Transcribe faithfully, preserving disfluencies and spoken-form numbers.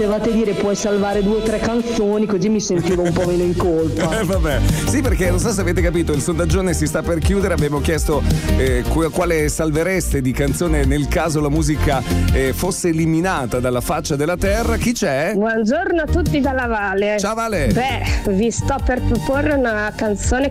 Potevate dire puoi salvare due o tre canzoni, così mi sentivo un po' meno in colpa. Eh vabbè, sì, perché non so se avete capito, il sondaggione si sta per chiudere. Abbiamo chiesto eh, quale salvereste di canzone nel caso la musica eh, fosse eliminata dalla faccia della terra. Chi c'è? Buongiorno a tutti dalla Vale. Ciao Vale. Beh, vi sto per proporre una canzone